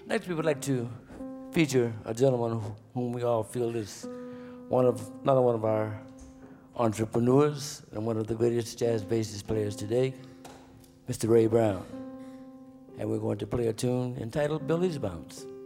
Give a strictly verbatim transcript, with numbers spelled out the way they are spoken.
Next, we would like to feature a gentleman whom we all feel is one of, another one of our entrepreneurs and one of the greatest jazz bassist players today, Mister Ray Brown. And we're going to play a tune entitled Billy's Bounce.